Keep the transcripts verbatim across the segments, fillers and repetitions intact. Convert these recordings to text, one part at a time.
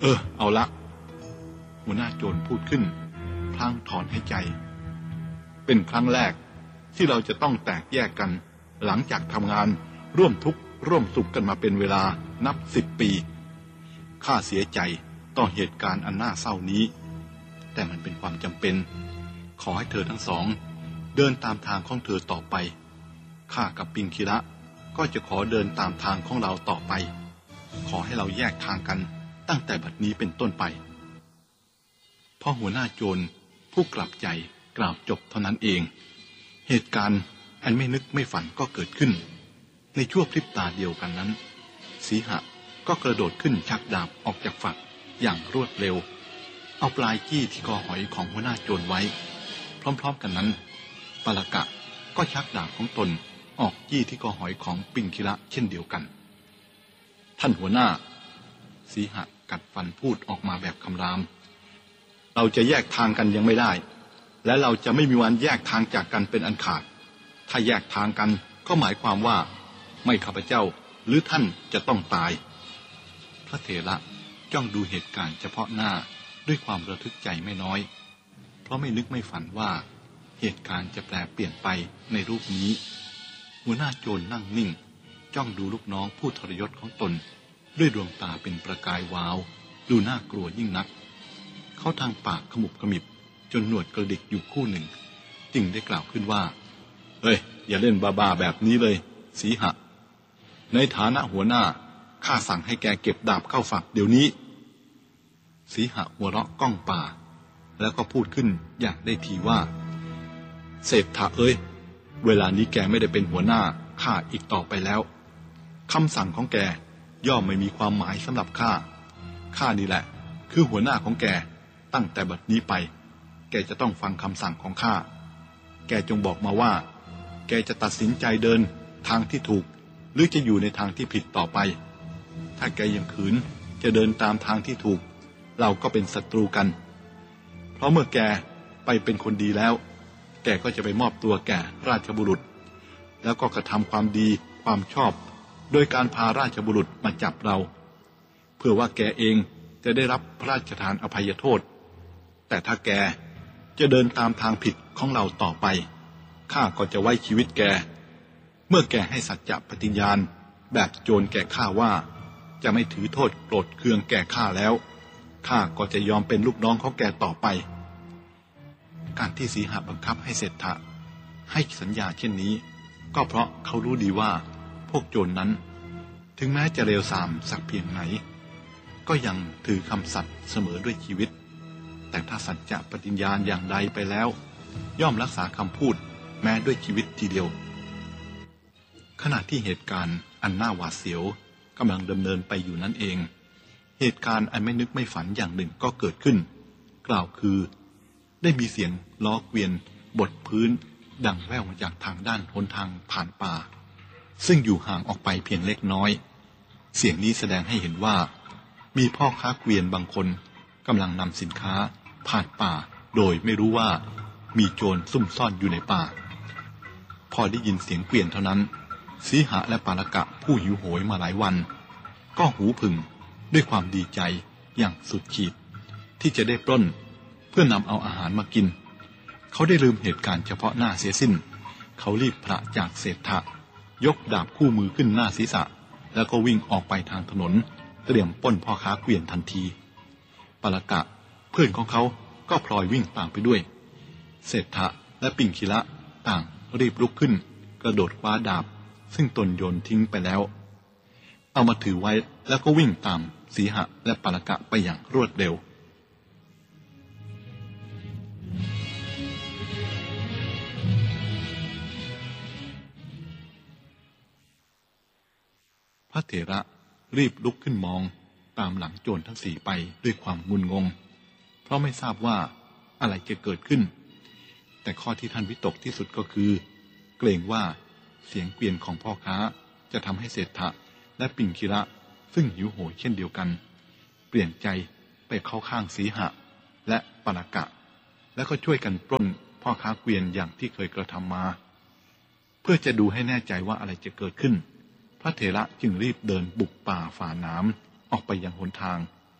เออเอาละหัวหน้าโจรพูดขึ้นพลางถอนหายใจเป็นครั้งแรกที่เราจะต้องแตกแยกกันหลังจากทำงานร่วมทุกข์ร่วมสุขกันมาเป็นเวลานับสิบปีข้าเสียใจต่อเหตุการณ์อันน่าเศร้านี้แต่มันเป็นความจำเป็นขอให้เธอทั้งสองเดินตามทางของเธอต่อไปข้ากับปิงคิระก็จะขอเดินตามทางของเราต่อไปขอให้เราแยกทางกันตั้งแต่บัดนี้เป็นต้นไปพ่อหัวหน้าโจรผู้กลับใจกล่าวจบเท่านั้นเองเหตุการณ์อันไม่นึกไม่ฝันก็เกิดขึ้นในชั่วพริบตาเดียวกันนั้นสีหะก็กระโดดขึ้นชักดาบออกจากฝักอย่างรวดเร็วเอาปลายจี้ที่คอหอยของหัวหน้าโจรไว้พร้อมๆกันนั้นปาลกะก็ชักดาบของตนออกจี้ที่คอหอยของปิงคิระเช่นเดียวกันท่านหัวหน้าสีหะกัดฟันพูดออกมาแบบคำรามเราจะแยกทางกันยังไม่ได้และเราจะไม่มีวันแยกทางจากกันเป็นอันขาดถ้าแยกทางกันก็หมายความว่าไม่ข้าพเจ้าหรือท่านจะต้องตายพระเถระจ้องดูเหตุการณ์เฉพาะหน้าด้วยความระทึกใจไม่น้อยเพราะไม่นึกไม่ฝันว่าเหตุการณ์จะแปลเปลี่ยนไปในรูปนี้หัวหน้าโจรนั่งนิ่งจ้องดูลูกน้องผู้ทรยศของตนด้วยดวงตาเป็นประกายวาวดูน่ากลัวยิ่งนักเขาทางปากขมุบขมิบจนหนวดกระดิกอยู่คู่หนึ่งจึงได้กล่าวขึ้นว่าเฮ้ยอย่าเล่นบ้าๆแบบนี้เลยสีหะในฐานะหัวหน้าข้าสั่งให้แกเก็บดาบเข้าฝักเดี๋ยวนี้สีหะหัวเราะก้องป่าแล้วก็พูดขึ้นอย่างได้ทีว่าเศรษฐะเอ้ยเวลานี้แกไม่ได้เป็นหัวหน้าข้าอีกต่อไปแล้วคำสั่งของแกย่อมไม่มีความหมายสำหรับข้าข้านี่แหละคือหัวหน้าของแกตั้งแต่บัดนี้ไปแกจะต้องฟังคำสั่งของข้าแกจงบอกมาว่าแกจะตัดสินใจเดินทางที่ถูกหรือจะอยู่ในทางที่ผิดต่อไปถ้าแกยังขืนจะเดินตามทางที่ถูกเราก็เป็นศัตรูกันเพราะเมื่อแกไปเป็นคนดีแล้วแกก็จะไปมอบตัวแก่ราชบุรุษแล้วก็กระทำความดีความชอบโดยการพาราชบุรุษมาจับเราเพื่อว่าแกเองจะได้รับพระราชทานอภัยโทษแต่ถ้าแกจะเดินตามทางผิดของเราต่อไปข้าก็จะไว้ชีวิตแกเมื่อแกให้สัจจะปฏิญาณแบบโจรแก่ข้าว่าจะไม่ถือโทษโกรธเคืองแก่ข้าแล้วข้าก็จะยอมเป็นลูกน้องของแกต่อไปการที่สีหะบังคับให้เศรษฐะให้สัญญาเช่นนี้ก็เพราะเขารู้ดีว่าพวกโจรนั้นถึงแม้จะเลวทรามสักเพียงไหนก็ยังถือคำสัตย์เสมอด้วยชีวิตแต่ถ้าสัจจะปฏิญาณอย่างใดไปแล้วย่อมรักษาคำพูดแม้ด้วยชีวิตทีเดียวขณะที่เหตุการณ์อันน่าหวาดเสียวกำลังดำเนินไปอยู่นั่นเองเหตุการณ์อันไม่นึกไม่ฝันอย่างหนึ่งก็เกิดขึ้นกล่าวคือได้มีเสียงล้อเกวียนบดพื้นดังแว่วมาจากทางด้านหนทางผ่านป่าซึ่งอยู่ห่างออกไปเพียงเล็กน้อยเสียงนี้แสดงให้เห็นว่ามีพ่อค้าเกวียนบางคนกำลังนำสินค้าผ่านป่าโดยไม่รู้ว่ามีโจรซุ่มซ่อนอยู่ในป่าพอได้ยินเสียงเกวียนเท่านั้นสีหะและปาลกะผู้หิวโหยมาหลายวันก็หูผึ่งด้วยความดีใจอย่างสุดขีดที่จะได้ปล้นเพื่อนำเอาอาหารมากินเขาได้ลืมเหตุการณ์เฉพาะหน้าเสียสิ้นเขารีบพระจากเศรษฐะยกดาบคู่มือขึ้นหน้าศีรษะแล้วก็วิ่งออกไปทางถนนเตรียมปล้นพ่อค้าเกวียนทันทีปาลกะเพื่อนของเขาก็พลอยวิ่งตามไปด้วยเศรษฐะและปิงคิระต่างรีบลุกขึ้นกระโดดคว้าดาบซึ่งตนโยนทิ้งไปแล้วเอามาถือไว้แล้วก็วิ่งตามสีหะและปาลกะไปอย่างรวดเร็วพระเถระรีบลุกขึ้นมองตามหลังโจรทั้งสี่ไปด้วยความงุนงงเพราะไม่ทราบว่าอะไรจะเกิดขึ้นแต่ข้อที่ท่านวิตกที่สุดก็คือเกรงว่าเสียงเกวียนของพ่อค้าจะทำให้เศรษฐะและปิงคิระซึ่งหิวโหยเช่นเดียวกันเปลี่ยนใจไปเข้าข้างสีหะและปาลกะแล้วก็ช่วยกันปล้นพ่อค้าเกวียนอย่างที่เคยกระทำมาเพื่อจะดูให้แน่ใจว่าอะไรจะเกิดขึ้นพระเถระจึงรีบเดินบุกป่าฝ่าน้ำออกไปยังหนทาง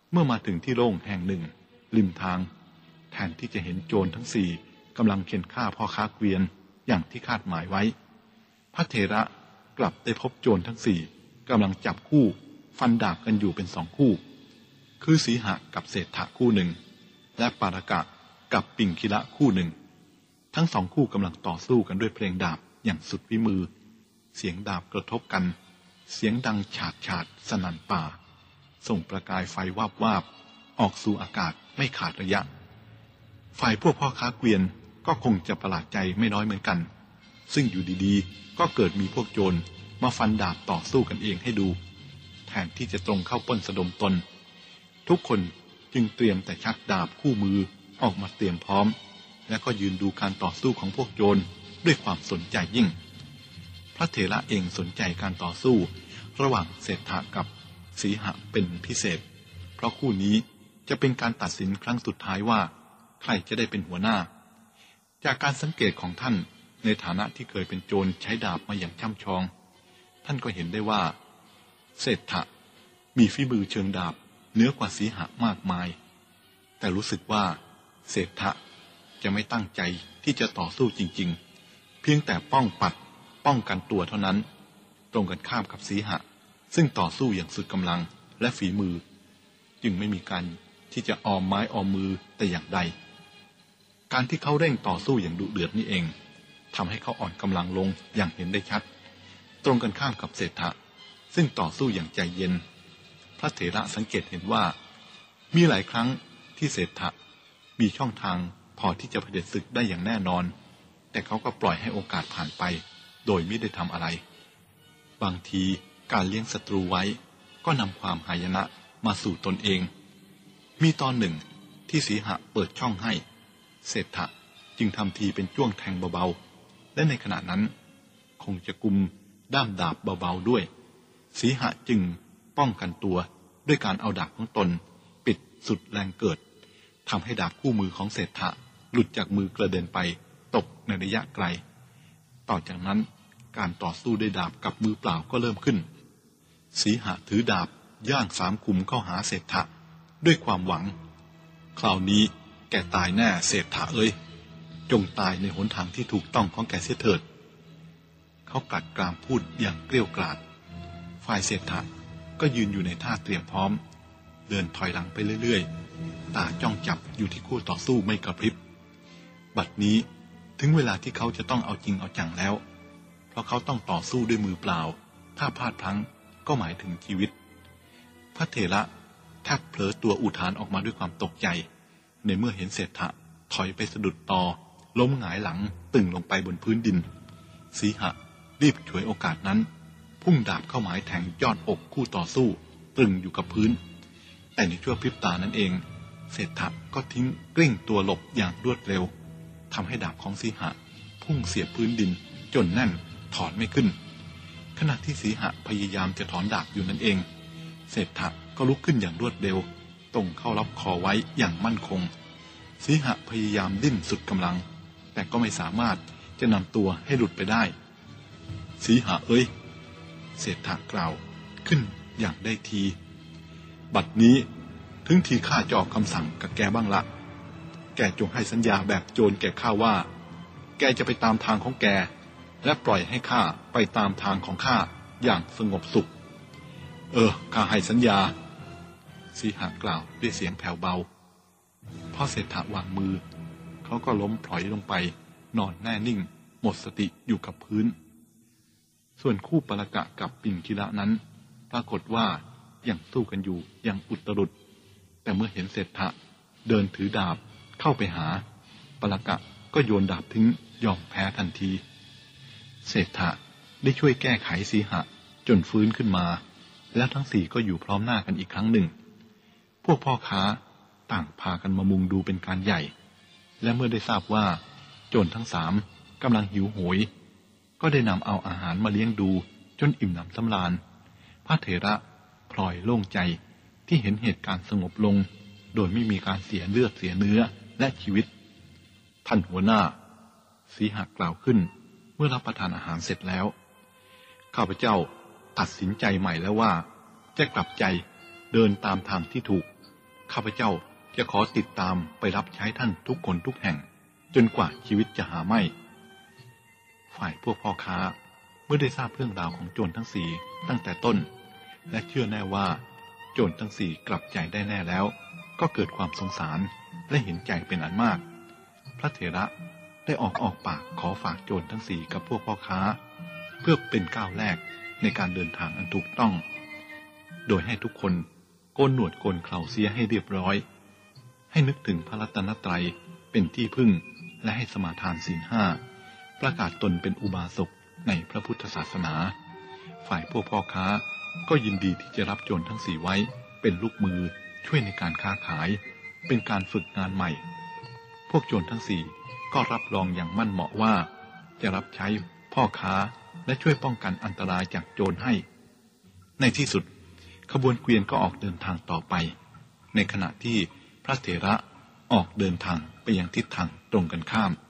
เมื่อมาถึงที่โล่งแห่งหนึ่งริมทางแทนที่จะเห็นโจรทั้งสี่กำลังเข็นฆ่าพ่อค้าเกวียนอย่างที่คาดหมายไว้พระเถระกลับได้พบโจรทั้งสี่กำลังจับคู่ฟันดาบกันอยู่เป็นสองคู่คือสีหะกับเศรษฐะคู่หนึ่งและปารกะกับปิ่งคิระคู่หนึ่งทั้งสองคู่กำลังต่อสู้กันด้วยเพลงดาบอย่างสุดฝีมือเสียงดาบกระทบกันเสียงดังฉาดฉาดสนั่นป่าส่งประกายไฟวาบวาบออกสู่อากาศไม่ขาดระยะฝ่ายพวกพ่อค้าเกวียนก็คงจะประหลาดใจไม่น้อยเหมือนกันซึ่งอยู่ดีๆก็เกิดมีพวกโจรมาฟันดาบต่อสู้กันเองให้ดูแทนที่จะตรงเข้าปล้นสะดมตนทุกคนจึงเตรียมแต่ชักดาบคู่มือออกมาเตรียมพร้อมและก็ยืนดูการต่อสู้ของพวกโจรด้วยความสนใจยิ่งพระเถระเองสนใจการต่อสู้ระหว่างเศรษฐะกับสีหะเป็นพิเศษเพราะคู่นี้จะเป็นการตัดสินครั้งสุดท้ายว่าใครจะได้เป็นหัวหน้าจากการสังเกตของท่านในฐานะที่เคยเป็นโจรใช้ดาบมาอย่างช่ำชองท่านก็เห็นได้ว่าเศรษฐะมีฝีมือเชิงดาบเหนือกว่าสีหะมากมายแต่รู้สึกว่าเศรษฐะจะไม่ตั้งใจที่จะต่อสู้จริงๆเพียงแต่ป้องปัดป้องกันตัวเท่านั้นตรงกันข้ามกับสีหะซึ่งต่อสู้อย่างสุดกำลังและฝีมือจึงไม่มีการที่จะออมไม้ออมมือแต่อย่างใดการที่เขาเร่งต่อสู้อย่างดุเดือดนี่เองทำให้เขาอ่อนกำลังลงอย่างเห็นได้ชัดตรงกันข้ามกับเศรษฐะซึ่งต่อสู้อย่างใจเย็นพระเถระสังเกตเห็นว่ามีหลายครั้งที่เศรษฐะมีช่องทางพอที่จะเผด็จศึกได้อย่างแน่นอนแต่เขาก็ปล่อยให้โอกาสผ่านไปโดยไม่ได้ทำอะไรบางทีการเลี้ยงศัตรูไว้ก็นำความหายนะมาสู่ตนเองมีตอนหนึ่งที่สีหะเปิดช่องให้เศรษฐะจึงทำทีเป็นจ้วงแทงเบาๆและในขณะนั้นคงจะกุมด้ามดาบเบาๆด้วยสีหะจึงป้องกันตัวด้วยการเอาดาบของตนปิดสุดแรงเกิดทำให้ดาบคู่มือของเศรษฐะหลุดจากมือกระเด็นไปตกในระยะไกลต่อจากนั้นการต่อสู้ด้วยดาบกับมือเปล่าก็เริ่มขึ้นสีหะถือดาบย่างสามกุมเข้าหาเศรษฐะด้วยความหวังคราวนี้แกตายแน่เศรษฐะเอ้ยจงตายในหนทางที่ถูกต้องของแกเสียเถิดเขากลัดกรามพูดอย่างเกรี้ยวกราดฝ่ายเศรษฐะก็ยืนอยู่ในท่าเตรียมพร้อมเดินถอยหลังไปเรื่อยๆตาจ้องจับอยู่ที่คู่ต่อสู้ไม่กระพริบบัดนี้ถึงเวลาที่เขาจะต้องเอาจริงเอาจังแล้วเพราะเขาต้องต่อสู้ด้วยมือเปล่าถ้าพลาดพลั้งก็หมายถึงชีวิตพระเถระแทบเผลอตัวอุทานออกมาด้วยความตกใจในเมื่อเห็นเศรษฐะถอยไปสะดุดตอล้มหงายหลังตึงลงไปบนพื้นดินสีหะรีบฉวยโอกาสนั้นพุ่งดาบเข้าหมายแทงยอดอกคู่ต่อสู้ตรึงอยู่กับพื้นแต่ในชั่วพริบตานั้นเองเศรษฐะก็ทิ้งกลิ้งตัวหลบอย่างรวดเร็วทำให้ดาบของสีหะพุ่งเสียบพื้นดินจนแน่นถอนไม่ขึ้นขณะที่สีหะพยายามจะถอนดาบอยู่นั่นเองเศรษฐะก็ลุกขึ้นอย่างรวดเร็วตรงเข้ารับคอไว้อย่างมั่นคงสีหะพยายามดิ้นสุดกำลังแต่ก็ไม่สามารถจะนำตัวให้หลุดไปได้สีหะเอ้ยเศรษฐะกล่าวขึ้นอย่างได้ทีบัดนี้ถึงทีข้าจะออกคำสั่งกับแกบ้างละแกจงให้สัญญาแบบโจรแก่ข้าว่าแกจะไปตามทางของแกและปล่อยให้ข้าไปตามทางของข้าอย่างสงบสุขเออข้าให้สัญญาสีหะกล่าวด้วยเสียงแผ่วเบาพอเศรษฐะวางมือเขาก็ล้มพลอยลงไปนอนแน่นิ่งหมดสติอยู่กับพื้นส่วนคู่ปรกะกับปิ่งคิระนั้นปรากฏว่ายังสู้กันอยู่อย่างอุตรุดแต่เมื่อเห็นเศรษฐะเดินถือดาบเข้าไปหาปรกะก็โยนดาบทิ้งยอมแพ้ทันทีเศรษฐะได้ช่วยแก้ไขสีหะจนฟื้นขึ้นมาแล้วทั้งสี่ก็อยู่พร้อมหน้ากันอีกครั้งหนึ่งพวกพ่อค้าต่างพากันมามุงดูเป็นการใหญ่และเมื่อได้ทราบว่าโจรทั้งสามกำลังหิวโหยก็ได้นำเอาอาหารมาเลี้ยงดูจนอิ่มหนำสำราญพระเถระพลอยโล่งใจที่เห็นเหตุการณ์สงบลงโดยไม่มีการเสียเลือดเสียเนื้อและชีวิตท่านหัวหน้าสีหะกล่าวขึ้นเมื่อรับประทานอาหารเสร็จแล้วข้าพเจ้าตัดสินใจใหม่แล้วว่าจะกลับใจเดินตามทางที่ถูกข้าพเจ้าจะขอติดตามไปรับใช้ท่านทุกคนทุกแห่งจนกว่าชีวิตจะหาไม่ฝ่ายพวกพ่อค้าเมื่อได้ทราบเรื่องราวของโจรทั้งสี่ตั้งแต่ต้นและเชื่อแน่ว่าโจรทั้งสี่กลับใจได้แน่แล้วก็เกิดความสงสารและเห็นใจเป็นอันมากพระเถระได้ออกออกปากขอฝากโจรทั้งสี่กับพวกพ่อค้าเพื่อเป็นก้าวแรกในการเดินทางอันถูกต้องโดยให้ทุกคนโกนหนวดโกนเคราเสียให้เรียบร้อยให้นึกถึงพระรัตนตรัยเป็นที่พึ่งและให้สมาทานศีลห้าประกาศตนเป็นอุบาสกในพระพุทธศาสนาฝ่ายพวกพ่อค้าก็ยินดีที่จะรับโจรทั้งสี่ไว้เป็นลูกมือช่วยในการค้าขายเป็นการฝึกงานใหม่พวกโจรทั้งสี่ก็รับรองอย่างมั่นเหมาะว่าจะรับใช้พ่อค้าและช่วยป้องกันอันตรายจากโจรให้ในที่สุดขบวนเกวียนก็ออกเดินทางต่อไปในขณะที่พระเถระออกเดินทางไปยังทิศทางตรงกันข้าม